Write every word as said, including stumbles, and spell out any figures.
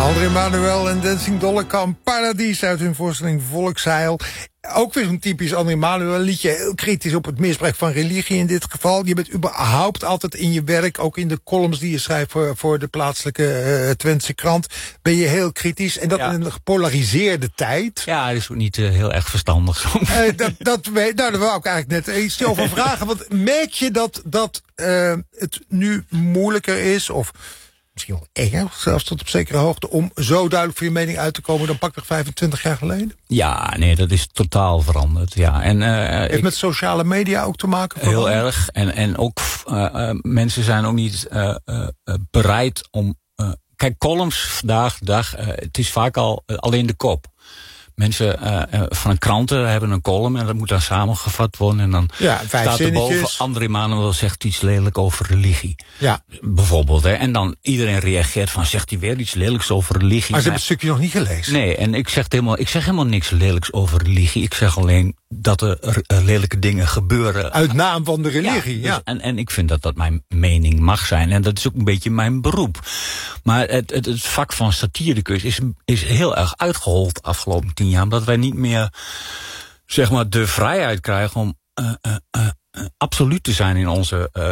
André Manuel en Dancing Dollekamp, Paradies uit hun voorstelling Volksheil. Ook weer zo'n typisch André Manuel liedje, heel kritisch op het misbruik van religie in dit geval. Je bent überhaupt altijd in je werk, ook in de columns die je schrijft voor, voor de plaatselijke uh, Twentse krant, ben je heel kritisch. En dat ja. in een gepolariseerde tijd. Ja, dat is ook niet uh, heel erg verstandig. Uh, dat, dat, nou, daar wou ik eigenlijk net iets over vragen. Want merk je dat, dat uh, het nu moeilijker is, of misschien wel enger, zelfs tot op zekere hoogte, om zo duidelijk voor je mening uit te komen dan pakweg vijfentwintig jaar geleden? Ja, nee, dat is totaal veranderd. Ja. En, uh, Heeft ik, met sociale media ook te maken? Heel erg. En, en ook uh, uh, mensen zijn ook niet uh, uh, bereid om... Uh, kijk, columns vandaag de dag, uh, het is vaak al uh, alleen de kop. Mensen uh, uh, van een kranten hebben een column en dat moet dan samengevat worden. En dan ja, staat er boven, André Manuel zegt iets lelijk over religie. Ja. Bijvoorbeeld. Hè. En dan iedereen reageert van, zegt hij weer iets lelijks over religie? Maar ze hebben het stukje nog niet gelezen. Nee, en ik zeg, helemaal, ik zeg helemaal niks lelijks over religie. Ik zeg alleen dat er uh, lelijke dingen gebeuren. Uit naam van de religie, ja. ja. Dus, en, en ik vind dat dat mijn mening mag zijn. En dat is ook een beetje mijn beroep. Maar het, het, het vak van satiricus is, is heel erg uitgehold de afgelopen tien jaar. Omdat wij niet meer, zeg maar, de vrijheid krijgen om uh, uh, uh, absoluut te zijn in onze uh,